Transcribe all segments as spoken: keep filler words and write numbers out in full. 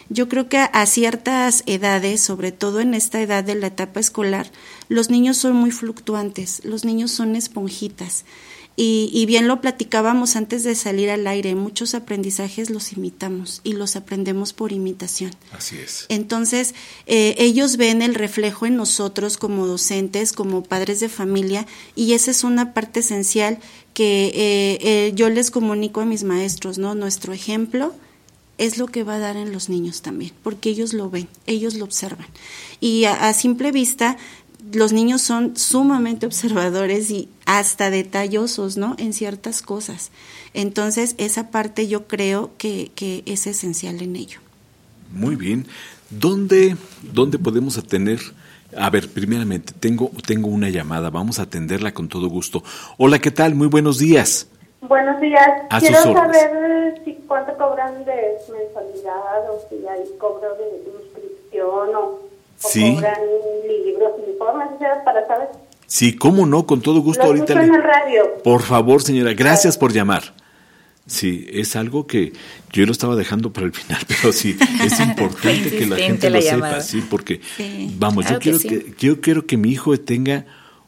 Yo creo que a, a ciertas edades, sobre todo en esta edad de la etapa escolar, los niños son muy fluctuantes, los niños son esponjitas. Y, y bien lo platicábamos antes de salir al aire, muchos aprendizajes los imitamos y los aprendemos por imitación. Así es. Entonces, eh, ellos ven el reflejo en nosotros como docentes, como padres de familia, y esa es una parte esencial que eh, eh, yo les comunico a mis maestros, ¿no? Nuestro ejemplo es lo que va a dar en los niños también, porque ellos lo ven, ellos lo observan. Y a, a simple vista, los niños son sumamente observadores y hasta detallosos, ¿no? En ciertas cosas. Entonces, esa parte yo creo que, que es esencial en ello. Muy bien. ¿Dónde, dónde podemos tener? A ver, primeramente, tengo, tengo una llamada, vamos a atenderla con todo gusto. Hola, ¿qué tal? Muy buenos días. Buenos días. A Quiero sus órdenes. saber si cuánto cobran de mensualidad o si hay cobro de inscripción o... Sí. O cobran libros, informes, para saber. Sí, cómo no, con todo gusto. Lo Ahorita escucho en el radio. Por favor, señora, gracias por llamar. Sí, es algo que yo lo estaba dejando para el final, pero sí, es importante que la gente la lo llamada. sepa, sí, porque, Sí, vamos, claro yo quiero que que, sí. yo quiero que mi hijo tenga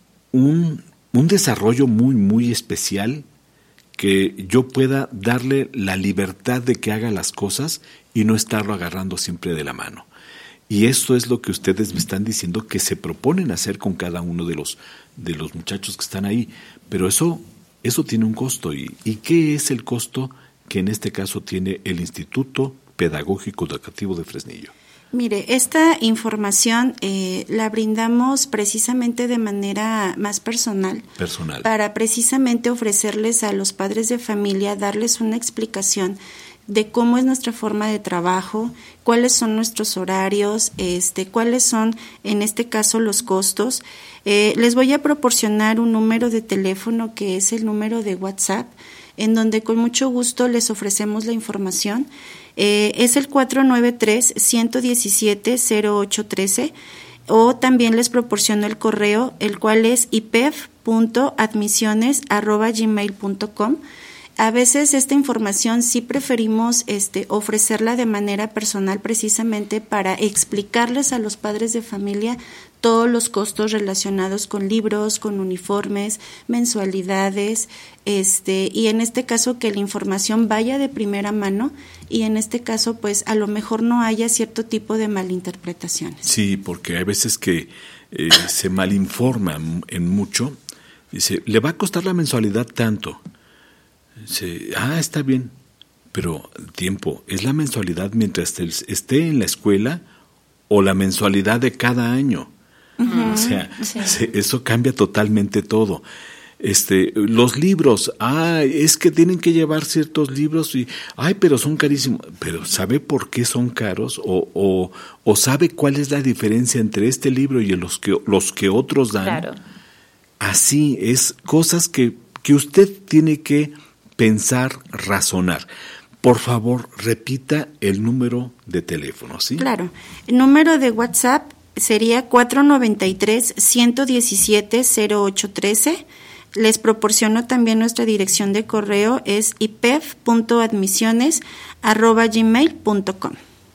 un, un desarrollo muy, muy especial, que yo pueda darle la libertad de que haga las cosas y no estarlo agarrando siempre de la mano. Y esto es lo que ustedes me están diciendo que se proponen hacer con cada uno de los de los muchachos que están ahí. Pero eso eso tiene un costo. ¿Y, y qué es el costo que en este caso tiene el Instituto Pedagógico Educativo de Fresnillo? Mire, esta información eh, la brindamos precisamente de manera más personal. Personal. Para precisamente ofrecerles a los padres de familia, darles una explicación de cómo es nuestra forma de trabajo, cuáles son nuestros horarios, este, cuáles son, en este caso, los costos. Eh, les voy a proporcionar un número de teléfono que es el número de WhatsApp, en donde con mucho gusto les ofrecemos la información. Eh, es el cuatro nueve tres, uno uno siete, cero ocho uno tres, o también les proporciono el correo, el cual es i p e f punto admisiones arroba gmail punto com. A veces esta información sí preferimos este, ofrecerla de manera personal precisamente para explicarles a los padres de familia todos los costos relacionados con libros, con uniformes, mensualidades, este, y en este caso que la información vaya de primera mano y en este caso pues a lo mejor no haya cierto tipo de malinterpretaciones. Sí, porque hay veces que eh, se malinforma en mucho. Dice, le va a costar la mensualidad tanto. Dice, ah, está bien, pero tiempo, ¿es la mensualidad mientras esté en la escuela o la mensualidad de cada año? Uh-huh. O sea, sí. se, eso cambia totalmente todo. Este, los libros, ah, es que tienen que llevar ciertos libros y, ay, pero son carísimos. Pero ¿sabe por qué son caros? O, o, o ¿sabe cuál es la diferencia entre este libro y los que, los que otros dan? Claro. Así es, cosas que, que usted tiene que pensar, razonar. Por favor, repita el número de teléfono, ¿sí? Claro. El número de WhatsApp sería cuatro nueve tres, uno uno siete, cero ocho uno tres. Les proporciono también nuestra dirección de correo, es i p e f punto admisiones arroba gmail punto com.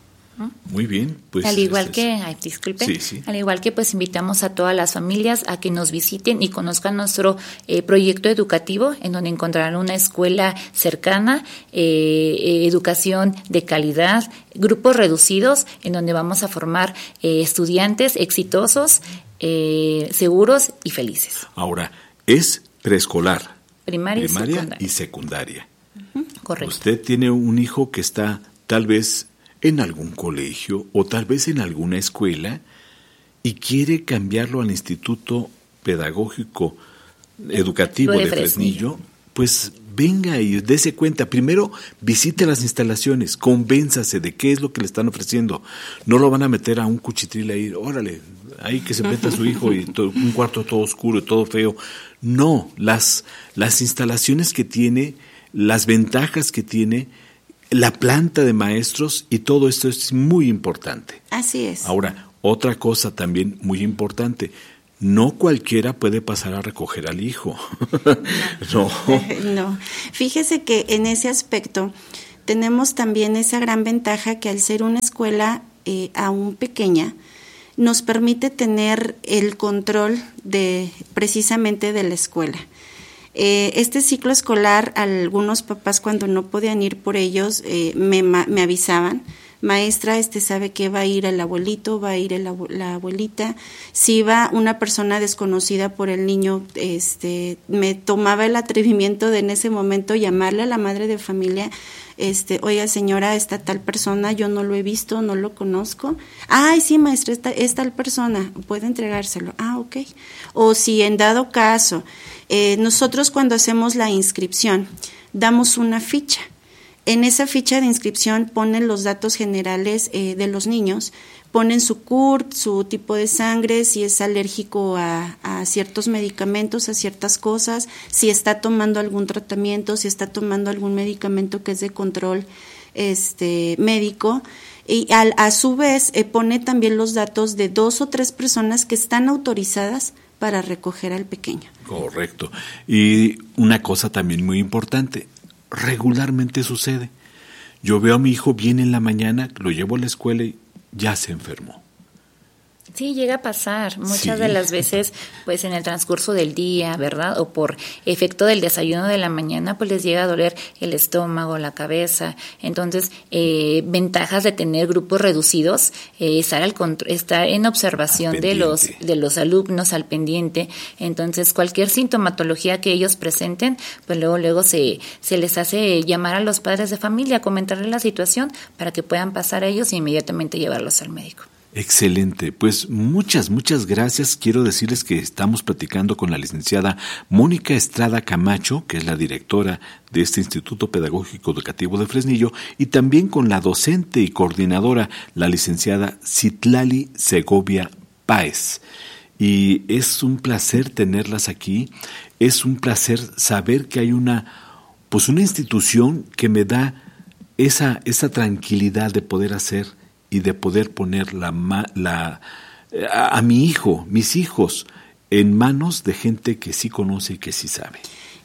Muy bien, pues al igual es, que, ay, disculpe, sí, sí. al igual que pues invitamos a todas las familias a que nos visiten y conozcan nuestro eh, proyecto educativo, en donde encontrarán una escuela cercana, eh, eh, educación de calidad, grupos reducidos, en donde vamos a formar eh, estudiantes exitosos, eh, seguros y felices. Ahora, es preescolar, primaria, primaria y secundaria. Y secundaria. Uh-huh. Correcto. Usted tiene un hijo que está tal vez en algún colegio o tal vez en alguna escuela y quiere cambiarlo al Instituto Pedagógico Educativo de, de Fresnillo, pues venga y dése cuenta. Primero visite las instalaciones, convénzase de qué es lo que le están ofreciendo. No lo van a meter a un cuchitril ahí, órale, ahí que se meta su hijo y todo, un cuarto todo oscuro y todo feo. No, las, las instalaciones que tiene, las ventajas que tiene, la planta de maestros y todo esto es muy importante. Así es. Ahora, otra cosa también muy importante, no cualquiera puede pasar a recoger al hijo. No. No. Fíjese que en ese aspecto tenemos también esa gran ventaja que al ser una escuela eh, aún pequeña, nos permite tener el control de precisamente de la escuela. Eh, este ciclo escolar, algunos papás cuando no podían ir por ellos, eh, me, me avisaban, maestra, este sabe que va a ir el abuelito, va a ir el, la abuelita. Si iba una persona desconocida por el niño, este, me tomaba el atrevimiento de en ese momento llamarle a la madre de familia, este, oiga señora, esta tal persona, yo no lo he visto, no lo conozco. Ay, sí maestra, esta, es tal persona, puede entregárselo. Ah, ok. O si en dado caso, eh, nosotros cuando hacemos la inscripción, damos una ficha. En esa ficha de inscripción ponen los datos generales eh, de los niños, ponen su C U R P, su tipo de sangre, si es alérgico a, a ciertos medicamentos, a ciertas cosas, si está tomando algún tratamiento, si está tomando algún medicamento que es de control este, médico, y al, a su vez eh, pone también los datos de dos o tres personas que están autorizadas para recoger al pequeño. Correcto. Y una cosa también muy importante, regularmente sucede. Yo veo a mi hijo bien en la mañana, lo llevo a la escuela y ya se enfermó. Sí, llega a pasar muchas Sí. de las veces, pues en el transcurso del día, ¿verdad? O por efecto del desayuno de la mañana, pues les llega a doler el estómago, la cabeza. Entonces, eh, ventajas de tener grupos reducidos, eh, estar, al contro- estar en observación de los, de los alumnos al pendiente. Entonces, cualquier sintomatología que ellos presenten, pues luego, luego se, se les hace llamar a los padres de familia, comentarles la situación para que puedan pasar a ellos e inmediatamente llevarlos al médico. Excelente, pues muchas, muchas gracias. Quiero decirles que estamos platicando con la licenciada Mónica Estrada Camacho, que es la directora de este Instituto Pedagógico Educativo de Fresnillo, y también con la docente y coordinadora, la licenciada Citlali Segovia Páez. Y es un placer tenerlas aquí, es un placer saber que hay una, pues una institución que me da esa, esa tranquilidad de poder hacer y de poder poner la, la, a, a mi hijo, mis hijos, en manos de gente que sí conoce y que sí sabe.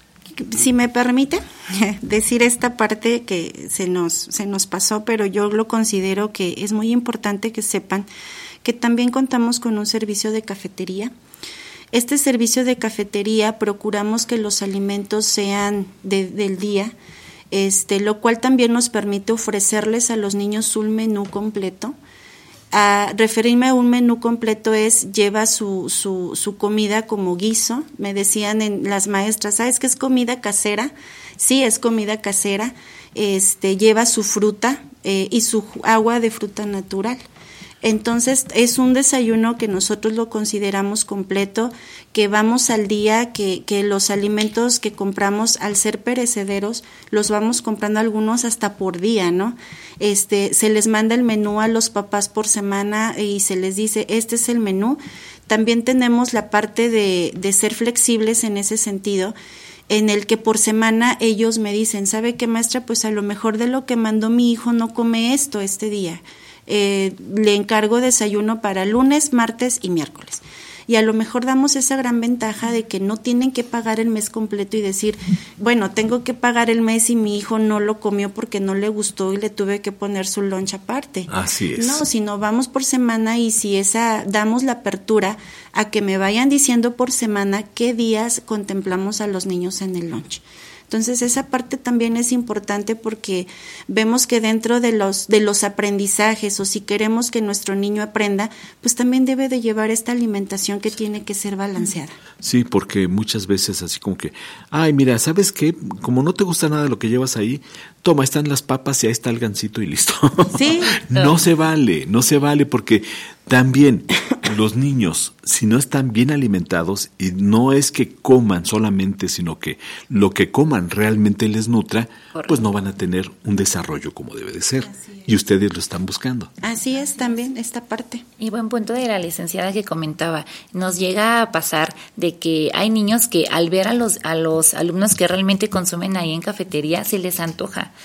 Si me permite decir esta parte que se nos, se nos pasó, pero yo lo considero que es muy importante que sepan que también contamos con un servicio de cafetería. Este servicio de cafetería procuramos que los alimentos sean de, del día, Este, lo cual también nos permite ofrecerles a los niños un menú completo. A referirme a un menú completo es, lleva su, su, su comida como guiso. Me decían en las maestras, ¿sabes qué es comida casera? Sí, es comida casera. Este, lleva su fruta eh, y su agua de fruta natural. Entonces es un desayuno que nosotros lo consideramos completo, que vamos al día, que, que los alimentos que compramos al ser perecederos los vamos comprando algunos hasta por día, ¿no? Este, se les manda el menú a los papás por semana y se les dice, este es el menú. También tenemos la parte de, de ser flexibles en ese sentido, en el que por semana ellos me dicen, ¿sabe qué, maestra? Pues a lo mejor de lo que mandó mi hijo no come esto este día. Eh, le encargo desayuno para lunes, martes y miércoles. Y a lo mejor damos esa gran ventaja de que no tienen que pagar el mes completo y decir, bueno, tengo que pagar el mes y mi hijo no lo comió porque no le gustó y le tuve que poner su lunch aparte. Así es. No, sino vamos por semana y si esa damos la apertura a que me vayan diciendo por semana qué días contemplamos a los niños en el lunch. Entonces esa parte también es importante porque vemos que dentro de los de los aprendizajes o si queremos que nuestro niño aprenda, pues también debe de llevar esta alimentación que tiene que ser balanceada. Sí, porque muchas veces así como que, ay, mira, ¿sabes qué? Como no te gusta nada de lo que llevas ahí, toma, están las papas y ahí está el gansito y listo. Sí. No se vale, no se vale porque también los niños, si no están bien alimentados, y no es que coman solamente, sino que lo que coman realmente les nutra, correcto, pues no van a tener un desarrollo como debe de ser. Y ustedes lo están buscando. Así es también esta parte. Y buen punto de la licenciada que comentaba. Nos llega a pasar de que hay niños que al ver a los, a los alumnos que realmente consumen ahí en cafetería, se les antoja.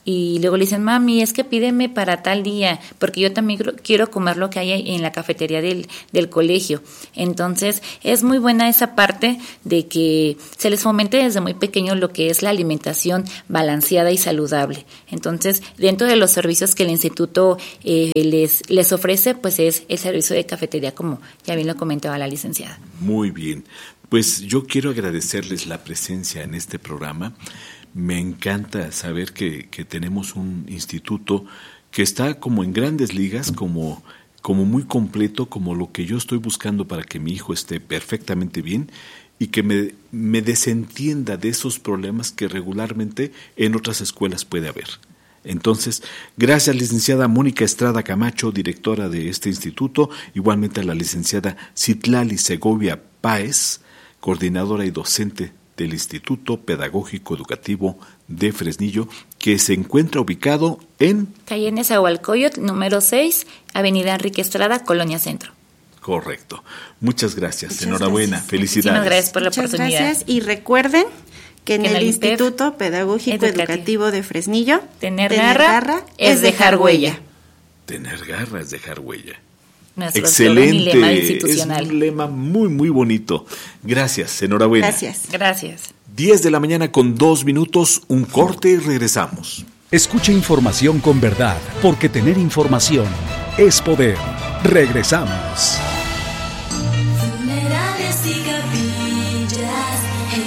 y luego le dicen, mami, es que pídeme para tal día, porque yo también quiero comer lo que hay en la cafetería del, del colegio. Entonces, es muy buena esa parte de que se les fomente desde muy pequeño lo que es la alimentación balanceada y saludable. Entonces, dentro de los servicios que el instituto eh, les, les ofrece, pues es el servicio de cafetería, como ya bien lo comentaba la licenciada. Muy bien. Pues yo quiero agradecerles la presencia en este programa. Me encanta saber que, que tenemos un instituto que está como en grandes ligas, como, como muy completo, como lo que yo estoy buscando para que mi hijo esté perfectamente bien y que me, me desentienda de esos problemas que regularmente en otras escuelas puede haber. Entonces, gracias licenciada Mónica Estrada Camacho, directora de este instituto, igualmente a la licenciada Citlali Segovia Páez, coordinadora y docente del Instituto Pedagógico Educativo de Fresnillo, que se encuentra ubicado en calle Nezahualcóyotl, número seis, avenida Enrique Estrada, Colonia Centro. Correcto. Muchas gracias. Muchas Enhorabuena. gracias. Felicidades. Muchas gracias por la Muchas oportunidad. Gracias y recuerden que en que el en el Instituto Pedagógico Educativo. Educativo de Fresnillo, Tener, tener garra, garra es dejar huella. Tener garra es dejar huella. Nuestro excelente, y lema institucional. Es un lema muy, muy bonito. Gracias, enhorabuena. Gracias. Gracias. diez de la mañana con dos minutos, un corte y regresamos. Escucha información con verdad, porque tener información es poder. Regresamos. Funerales y capillas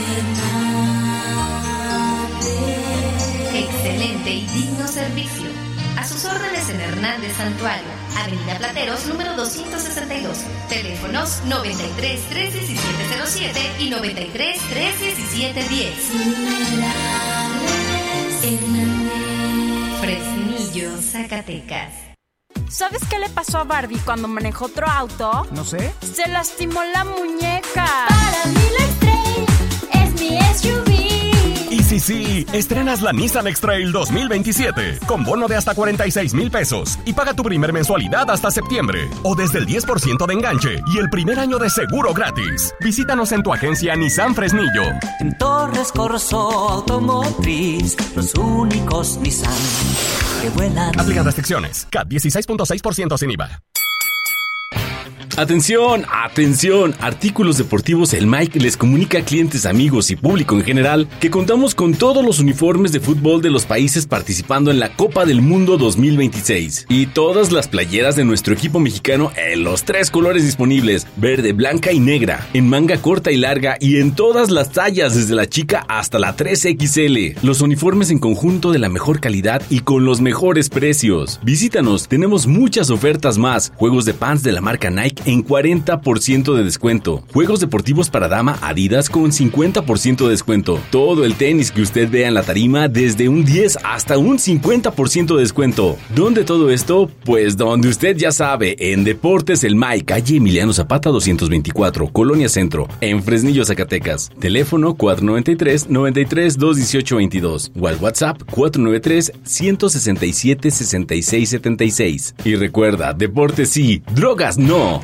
Hernández. Excelente y digno servicio. A sus órdenes en Hernández Santuario, Avenida Plateros, número doscientos sesenta y dos. Teléfonos noventa y tres, tres diecisiete cero siete y noventa y tres, tres diecisiete diez. Funerales Hernández. Fresnillo, Zacatecas. ¿Sabes qué le pasó a Barbie cuando manejó otro auto? No sé. Se lastimó la muñeca. Para mí la X-Trail es mi S U V. Y sí, sí, estrenas la Nissan X-Trail dos mil veintisiete con bono de hasta cuarenta y seis mil pesos y paga tu primer mensualidad hasta septiembre o desde el diez por ciento de enganche y el primer año de seguro gratis. Visítanos en tu agencia Nissan Fresnillo. En Torres Corso Automotriz, los únicos Nissan que vuelan. Aplican restricciones. C A T dieciséis punto seis por ciento sin I V A. Atención, atención, Artículos Deportivos El Mike les comunica a clientes, amigos y público en general que contamos con todos los uniformes de fútbol de los países participando en la Copa del Mundo dos mil veintiséis y todas las playeras de nuestro equipo mexicano en los tres colores disponibles, verde, blanca y negra, en manga corta y larga y en todas las tallas desde la chica hasta la tres equis ele. Los uniformes en conjunto de la mejor calidad y con los mejores precios. Visítanos, tenemos muchas ofertas más, juegos de pants de la marca Nike en cuarenta por ciento de descuento. Juegos deportivos para dama Adidas con cincuenta por ciento de descuento. Todo el tenis que usted vea en la tarima desde un diez hasta un cincuenta por ciento de descuento. ¿Dónde todo esto? Pues donde usted ya sabe, en Deportes El Mike, calle Emiliano Zapata doscientos veinticuatro, Colonia Centro, en Fresnillo, Zacatecas. Teléfono cuatro noventa y tres, noventa y tres, doscientos dieciocho veintidós o al WhatsApp cuatro noventa y tres, ciento sesenta y siete, sesenta y seis setenta y seis. Y recuerda, deportes sí, drogas no.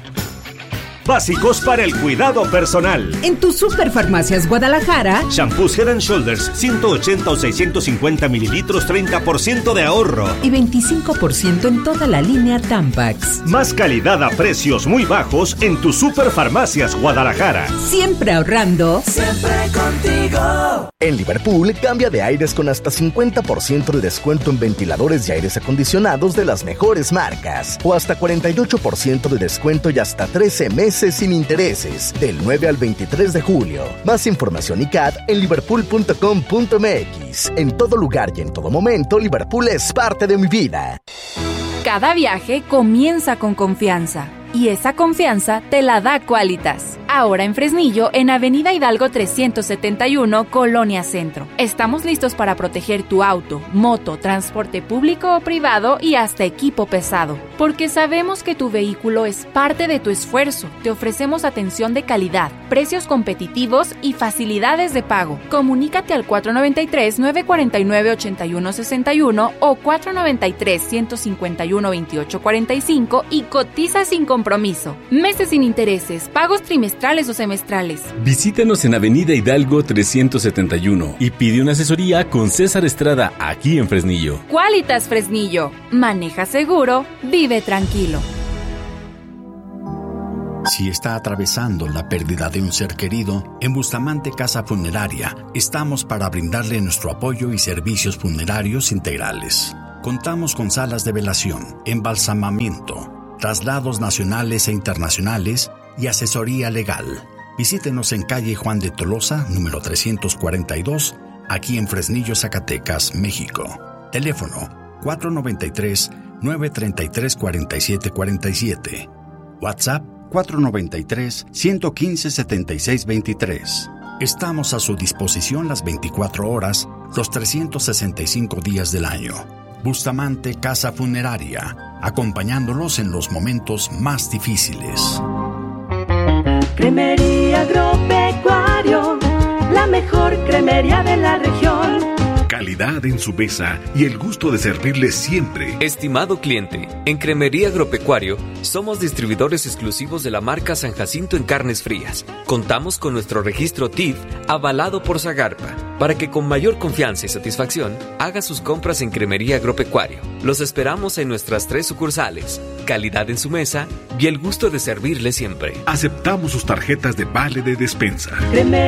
Básicos para el cuidado personal. En tu Superfarmacias Guadalajara, Shampoos Head and Shoulders, ciento ochenta o seiscientos cincuenta mililitros, treinta por ciento de ahorro. Y veinticinco por ciento en toda la línea Tampax. Más calidad a precios muy bajos en tu Superfarmacias Guadalajara. Siempre ahorrando. Siempre contigo. En Liverpool, cambia de aires con hasta cincuenta por ciento de descuento en ventiladores y aires acondicionados de las mejores marcas. O hasta cuarenta y ocho por ciento de descuento y hasta trece meses sin intereses, del nueve al veintitrés de julio. Más información y C A D en liverpool punto com punto m x. En todo lugar y en todo momento, Liverpool es parte de mi vida. Cada viaje comienza con confianza. Y esa confianza te la da Qualitas. Ahora en Fresnillo, en Avenida Hidalgo trescientos setenta y uno, Colonia Centro. Estamos listos para proteger tu auto, moto, transporte público o privado y hasta equipo pesado. Porque sabemos que tu vehículo es parte de tu esfuerzo. Te ofrecemos atención de calidad, precios competitivos y facilidades de pago. Comunícate al cuatro noventa y tres, novecientos cuarenta y nueve, ochenta y uno sesenta y uno o cuatro noventa y tres, ciento cincuenta y uno, veintiocho cuarenta y cinco y cotiza sin compromiso. Meses sin intereses, pagos trimestrales trimestrales o semestrales. Visítanos en Avenida Hidalgo trescientos setenta y uno y pide una asesoría con César Estrada aquí en Fresnillo. Qualitas Fresnillo. Maneja seguro, vive tranquilo. Si está atravesando la pérdida de un ser querido, en Bustamante Casa Funeraria estamos para brindarle nuestro apoyo y servicios funerarios integrales. Contamos con salas de velación, embalsamamiento, traslados nacionales e internacionales y asesoría legal. Visítenos en calle Juan de Tolosa, número trescientos cuarenta y dos, aquí en Fresnillo, Zacatecas, México. Teléfono cuatro noventa y tres, nueve treinta y tres, cuarenta y siete cuarenta y siete. WhatsApp cuatro noventa y tres, ciento quince, setenta y seis veintitrés. Estamos a su disposición las veinticuatro horas, los trescientos sesenta y cinco días del año. Bustamante Casa Funeraria, acompañándolos en los momentos más difíciles. Cremería Agropecuario, la mejor cremería de la región. Calidad en su mesa y el gusto de servirle siempre. Estimado cliente, en Cremería Agropecuario somos distribuidores exclusivos de la marca San Jacinto en carnes frías. Contamos con nuestro registro T I F avalado por Zagarpa para que con mayor confianza y satisfacción haga sus compras en Cremería Agropecuario. Los esperamos en nuestras tres sucursales. Calidad en su mesa y el gusto de servirle siempre. Aceptamos sus tarjetas de vale de despensa.